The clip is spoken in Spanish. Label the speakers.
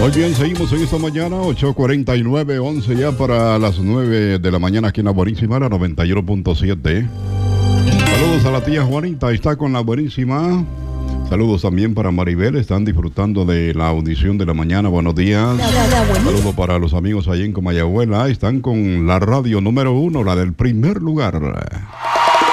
Speaker 1: Muy bien, seguimos en esta mañana, 8:49, 11 ya para las 9 de la mañana aquí en la Buenísima, la 91.7. Saludos a la tía Juanita, está con la Buenísima. Saludos también para Maribel, están disfrutando de la audición de la mañana. Buenos días. Saludos para los amigos allí en Comayagüela, están con la radio número 1, la del primer lugar.